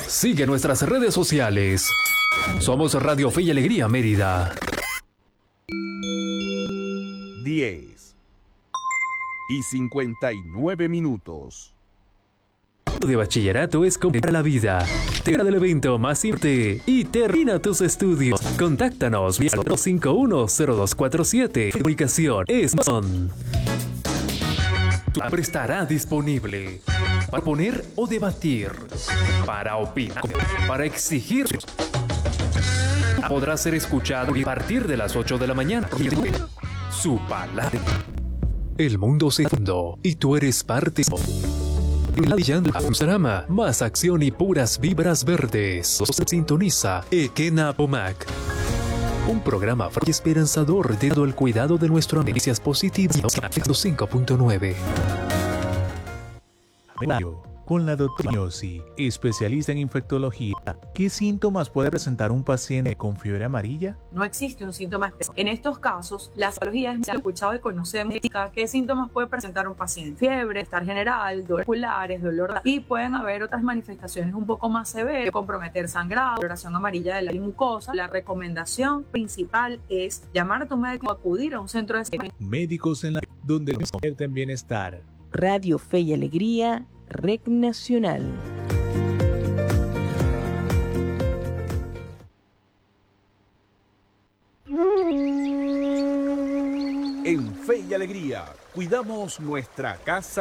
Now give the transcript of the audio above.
Sigue nuestras redes sociales. Somos Radio Fe y Alegría Mérida. 10:59. De bachillerato es comprar la vida. Te del evento más importante y termina tus estudios. Contáctanos vía 251-0247. Ubicación es Son. Tu nombre estará disponible para poner o debatir, para opinar, para exigir. Podrá ser escuchado a partir de las 8 de la mañana. Su palabra. El mundo se fundó y tú eres parte. Drama, más acción y puras vibras verdes. Sintoniza Ekena Pomac. Un programa y esperanzador dado el cuidado de nuestras noticias positivas. 5.9. Con la doctora Yossi, especialista en infectología, ¿qué síntomas puede presentar un paciente con fiebre amarilla? No existe un síntoma específico. En estos casos, la patología es escuchado y conocemos qué síntomas puede presentar un paciente. Fiebre, estar general, dolores oculares, dolor y pueden haber otras manifestaciones un poco más severas, comprometer sangrado, coloración amarilla de la mucosa. La recomendación principal es llamar a tu médico o acudir a un centro de salud. Médicos en la donde nos convierte en bienestar. Radio Fe y Alegría, Rec Nacional. En Fe y Alegría, cuidamos nuestra casa.